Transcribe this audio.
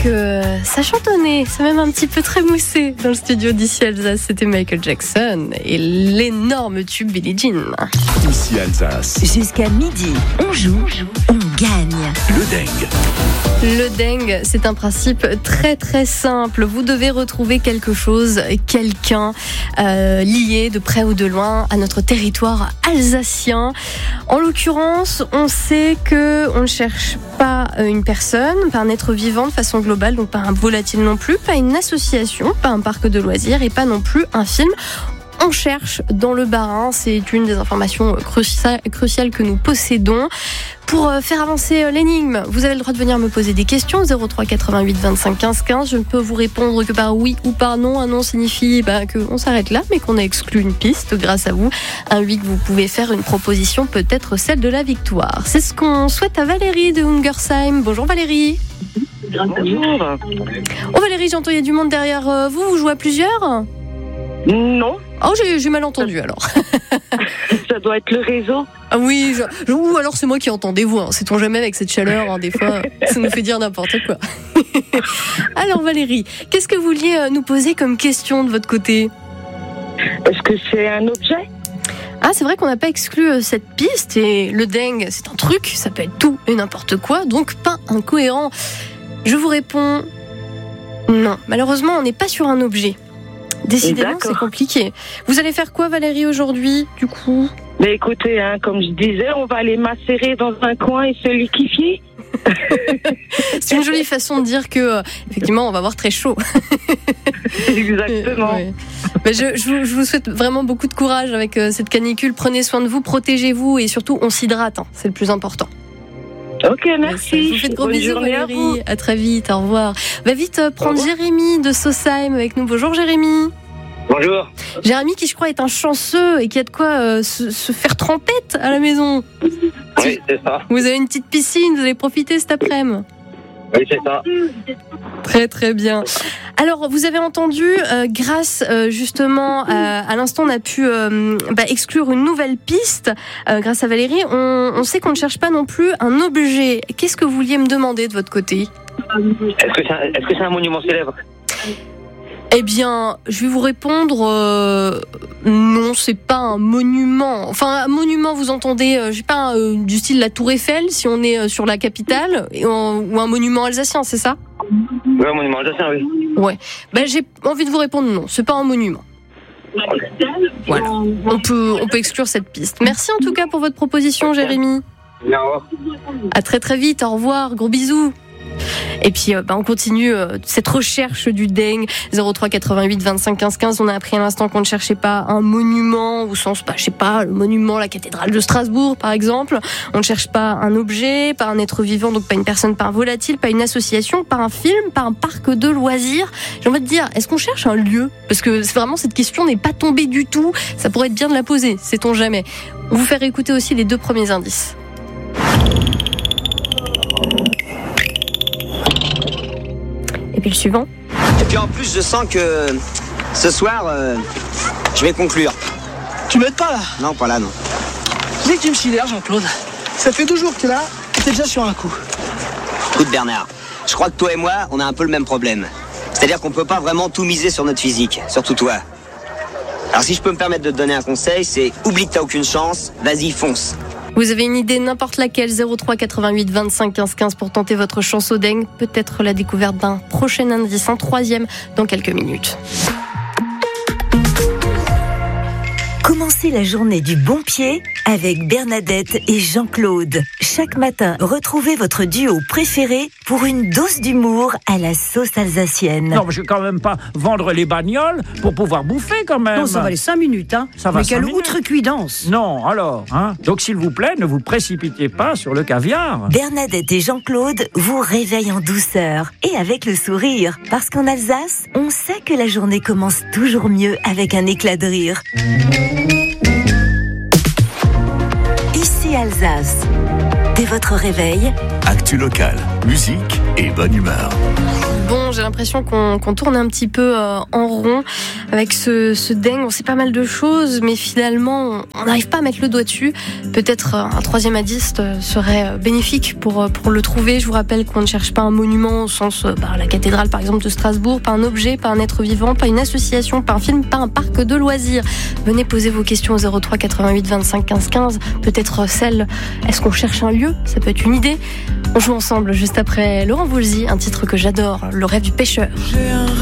que ça chantonnait, c'est même un petit peu trémoussé dans le studio d'ici Alsace. C'était Michael Jackson et l'énorme tube Billie Jean. Ici Alsace. Jusqu'à midi, on joue, on gagne. Le Dengue. Le dengue, c'est un principe très très simple. Vous devez retrouver quelque chose, quelqu'un lié de près ou de loin à notre territoire alsacien. En l'occurrence, on sait que on ne cherche pas une personne, pas un être vivant de façon globale, donc pas un volatile non plus, pas une association, pas un parc de loisirs et pas non plus un film. On cherche dans le Bas-Rhin, c'est une des informations cruciales que nous possédons. Pour faire avancer l'énigme, vous avez le droit de venir me poser des questions, 03 88 25 15 15. Je ne peux vous répondre que par oui ou par non. Un non signifie qu'on s'arrête là, mais qu'on a exclu une piste grâce à vous. Un oui que vous pouvez faire une proposition, peut-être celle de la victoire. C'est ce qu'on souhaite à Valérie de Hungersheim. Bonjour Valérie. Bonjour. Oh Valérie, j'entends il y a du monde derrière vous. Vous jouez à plusieurs ? Non. Oh, j'ai mal entendu alors. Ça doit être le réseau. Ah oui, ou alors c'est moi qui entends des voix. Sait-on jamais avec cette chaleur, des fois, ça nous fait dire n'importe quoi. Alors Valérie, qu'est-ce que vous vouliez nous poser comme question de votre côté ? Est-ce que c'est un objet ? Ah, c'est vrai qu'on n'a pas exclu cette piste et le dengue, c'est un truc, ça peut être tout et n'importe quoi, donc pas incohérent. Je vous réponds non. Malheureusement, on n'est pas sur un objet. Décidément, D'accord. C'est compliqué. Vous allez faire quoi, Valérie, aujourd'hui, du coup ? Mais écoutez, comme je disais, on va aller macérer dans un coin et se liquéfier. C'est une jolie façon de dire que, effectivement, on va avoir très chaud. Exactement. Ouais. Mais je vous souhaite vraiment beaucoup de courage avec cette canicule. Prenez soin de vous, protégez-vous et surtout, on s'hydrate. C'est le plus important. Ok, merci. Je vous fais de gros Bonne bisous, journée à vous. Valérie. À très vite, au revoir. Va vite prendre Jérémy de Sausheim avec nous. Bonjour Jérémy. Bonjour. Jérémy qui je crois est un chanceux et qui a de quoi se faire trempette à la maison. Oui, c'est ça. Vous avez une petite piscine, vous allez profiter cet après-midi. Oui, c'est ça. Très très bien. Alors vous avez entendu, grâce justement à l'instant on a pu exclure une nouvelle piste grâce à Valérie. On sait qu'on ne cherche pas non plus un objet. Qu'est-ce que vous vouliez me demander de votre côté ? Est-ce que c'est un monument célèbre ? Eh bien, je vais vous répondre non, c'est pas un monument. Enfin, un monument, vous entendez, je sais pas, du style la Tour Eiffel, si on est sur la capitale, ou un monument alsacien, c'est ça ? Oui, un monument alsacien, oui. Ouais. J'ai envie de vous répondre non, c'est pas un monument. Voilà. On peut exclure cette piste. Merci en tout cas pour votre proposition, Jérémy. Au revoir. À très très vite. Au revoir. Gros bisous. Et puis on continue cette recherche du dengue. 03 88 25 15 15. On a appris à l'instant qu'on ne cherchait pas un monument au sens, je sais pas, le monument, la cathédrale de Strasbourg par exemple. On ne cherche pas un objet, pas un être vivant, donc pas une personne, pas un volatile, pas une association, pas un film, pas un parc de loisirs. J'ai envie de dire, est-ce qu'on cherche un lieu ? Parce que c'est vraiment, cette question n'est pas tombée du tout. Ça pourrait être bien de la poser, sait-on jamais. On vous faire écouter aussi les deux premiers indices. Et puis le suivant. Et puis en plus, je sens que ce soir, je vais conclure. Tu m'aides pas là? Non, pas là, non. Dès que tu me sidères, Jean-Claude, ça fait 2 jours que t'es là, t'es déjà sur un coup. Écoute Bernard, je crois que toi et moi, on a un peu le même problème. C'est-à-dire qu'on peut pas vraiment tout miser sur notre physique, surtout toi. Alors si je peux me permettre de te donner un conseil, c'est oublie que t'as aucune chance, vas-y, fonce. Vous avez une idée, n'importe laquelle, 03 88 25 15 15 pour tenter votre chance au dengue. Peut-être la découverte d'un prochain indice, un troisième, dans quelques minutes. Commencez la journée du bon pied avec Bernadette et Jean-Claude. Chaque matin, retrouvez votre duo préféré pour une dose d'humour à la sauce alsacienne. Non, mais je vais quand même pas vendre les bagnoles pour pouvoir bouffer quand même. Non, ça va les 5 minutes, hein. Ça va mais 5 quelle minutes. outrecuidance. Non, alors, hein. Donc s'il vous plaît, ne vous précipitez pas sur le caviar. Bernadette et Jean-Claude vous réveillent en douceur et avec le sourire. Parce qu'en Alsace, on sait que la journée commence toujours mieux avec un éclat de rire. Ici Alsace. Dès votre réveil, Actu locale, musique et bonne humeur. Bon, j'ai l'impression qu'on tourne un petit peu en rond avec ce dingue. On sait pas mal de choses, mais finalement, on n'arrive pas à mettre le doigt dessus. Peut-être un troisième indice serait bénéfique pour le trouver. Je vous rappelle qu'on ne cherche pas un monument au sens la cathédrale, par exemple, de Strasbourg, pas un objet, pas un être vivant, pas une association, pas un film, pas un parc de loisirs. Venez poser vos questions au 03 88 25 15 15. Peut-être celle, est-ce qu'on cherche un lieu? Ça peut être une idée. On joue ensemble juste après Laurent Voulzy, un titre que j'adore, Le rêve du pêcheur.